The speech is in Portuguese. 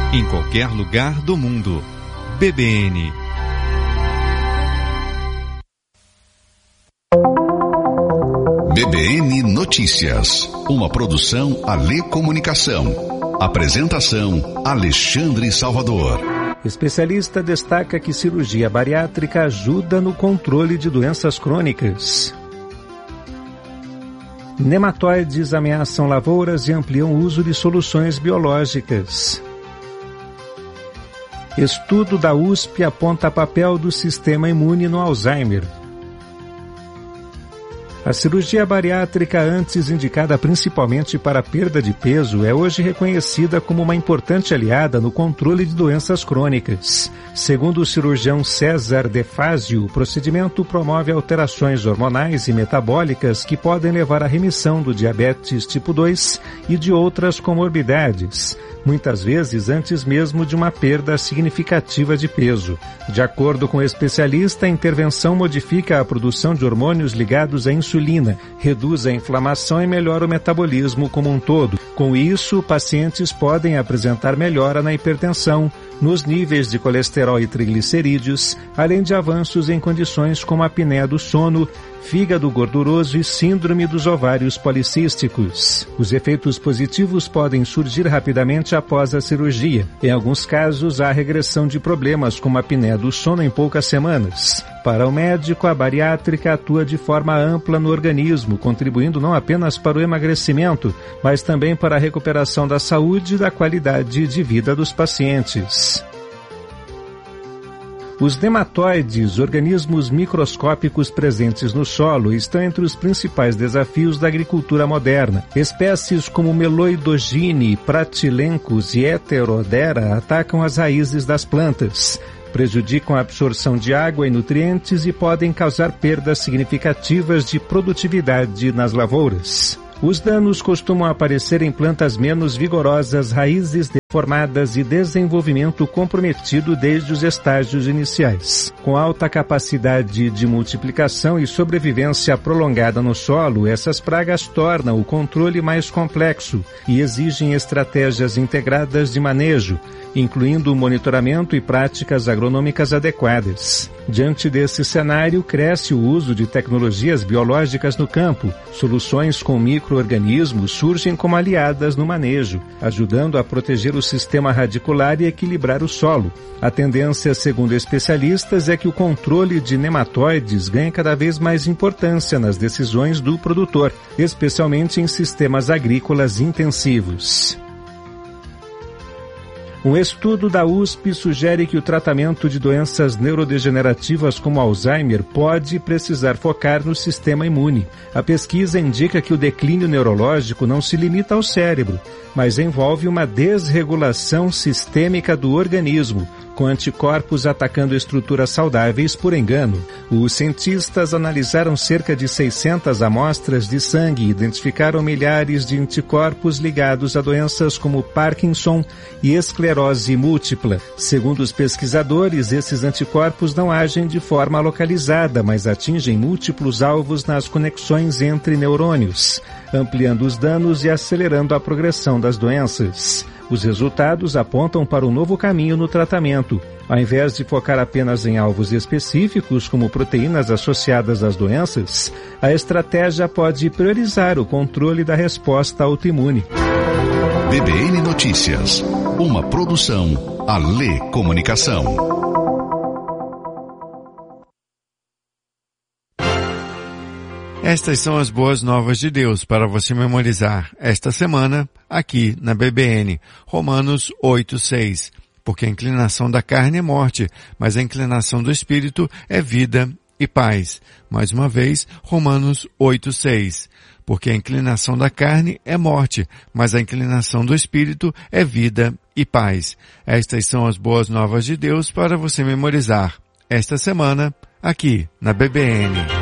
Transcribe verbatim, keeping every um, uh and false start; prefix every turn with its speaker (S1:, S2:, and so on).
S1: em qualquer lugar do mundo. B B N.
S2: B B N Notícias, uma produção Alê Comunicação. Apresentação Alexandre Salvador.
S3: Especialista destaca que cirurgia bariátrica ajuda no controle de doenças crônicas. Nematóides ameaçam lavouras e ampliam o uso de soluções biológicas. Estudo da U S P aponta papel do sistema imune no Alzheimer. A cirurgia bariátrica, antes indicada principalmente para perda de peso, é hoje reconhecida como uma importante aliada no controle de doenças crônicas. Segundo o cirurgião César De Fazio, o procedimento promove alterações hormonais e metabólicas que podem levar à remissão do diabetes tipo dois e de outras comorbidades, muitas vezes antes mesmo de uma perda significativa de peso. De acordo com o especialista, a intervenção modifica a produção de hormônios ligados à insulina, reduz a inflamação e melhora o metabolismo como um todo. Com isso, pacientes podem apresentar melhora na hipertensão, nos níveis de colesterol e triglicerídeos, além de avanços em condições como a apneia do sono, fígado gorduroso e síndrome dos ovários policísticos. Os efeitos positivos podem surgir rapidamente após a cirurgia. Em alguns casos, há regressão de problemas como a apneia do sono em poucas semanas. Para o médico, a bariátrica atua de forma ampla no organismo, contribuindo não apenas para o emagrecimento, mas também para a recuperação da saúde e da qualidade de vida dos pacientes. Os nematóides, organismos microscópicos presentes no solo, estão entre os principais desafios da agricultura moderna. Espécies como Meloidogene, Pratylencos e Heterodera atacam as raízes das plantas, prejudicam a absorção de água e nutrientes e podem causar perdas significativas de produtividade nas lavouras. Os danos costumam aparecer em plantas menos vigorosas, raízes deformadas e desenvolvimento comprometido desde os estágios iniciais. Com alta capacidade de multiplicação e sobrevivência prolongada no solo, essas pragas tornam o controle mais complexo e exigem estratégias integradas de manejo, incluindo o monitoramento e práticas agronômicas adequadas. Diante desse cenário, cresce o uso de tecnologias biológicas no campo. Soluções com micro-organismos surgem como aliadas no manejo, ajudando a proteger o sistema radicular e equilibrar o solo. A tendência, segundo especialistas, é que o controle de nematóides ganhe cada vez mais importância nas decisões do produtor, especialmente em sistemas agrícolas intensivos. Um estudo da U S P sugere que o tratamento de doenças neurodegenerativas como Alzheimer pode precisar focar no sistema imune. A pesquisa indica que o declínio neurológico não se limita ao cérebro, mas envolve uma desregulação sistêmica do organismo, com anticorpos atacando estruturas saudáveis por engano. Os cientistas analisaram cerca de seiscentas amostras de sangue e identificaram milhares de anticorpos ligados a doenças como Parkinson e esclerose múltipla. Segundo os pesquisadores, esses anticorpos não agem de forma localizada, mas atingem múltiplos alvos nas conexões entre neurônios, ampliando os danos e acelerando a progressão das doenças. Os resultados apontam para um novo caminho no tratamento. Ao invés de focar apenas em alvos específicos, como proteínas associadas às doenças, a estratégia pode priorizar o controle da resposta autoimune.
S2: B B N Notícias, uma produção Alê Comunicação.
S4: Estas são as boas novas de Deus para você memorizar esta semana aqui na B B N. Romanos oito, seis. Porque a inclinação da carne é morte, mas a inclinação do espírito é vida e paz. Mais uma vez, Romanos oito, seis. Porque a inclinação da carne é morte, mas a inclinação do espírito é vida e paz. Estas são as boas novas de Deus para você memorizar esta semana aqui na B B N.